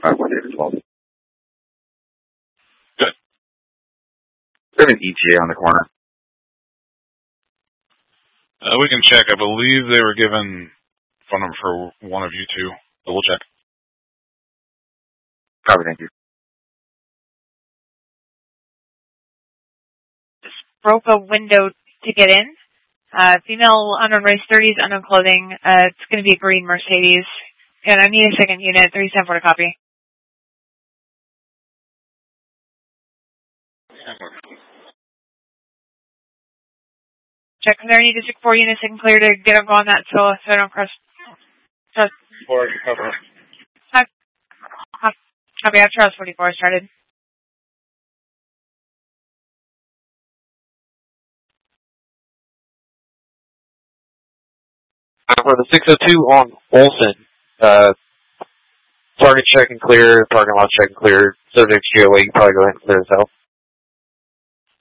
518 as well. Good. We have an ETA on the corner. We can check. I believe they were given phone number for one of you two. But we'll check. Copy, thank you. Just broke a window to get in. Female, unknown race, 30s, unknown clothing. It's going to be a green Mercedes. And I need a second unit, 37 to copy. Check there, I need to stick 4 units and clear to get up on that so I don't cross. Or cover. Copy, after house 44 started. For the 602 on Olsen, target check and clear, parking lot check and clear, subject GOA, you can probably go ahead and clear this out.